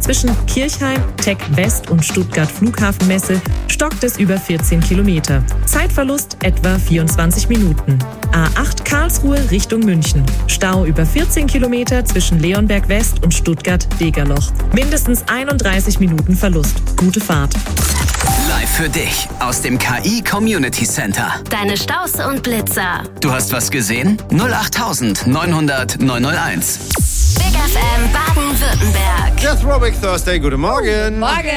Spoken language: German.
Zwischen Kirchheim, Tech West und Stuttgart Flughafenmesse stockt es über 14 Kilometer. Zeitverlust etwa 24 Minuten. A8 Karlsruhe Richtung München. Stau über 14 Kilometer zwischen Leonberg West und Stuttgart-Degerloch. Mindestens 31 Minuten Verlust. Gute Fahrt. Live für dich aus dem KI Community Center. Deine Staus und Blitzer. Du hast was gesehen? 08900 901. Big FM Baden-Württemberg. Der Throwback Thursday, guten Morgen. Morgen.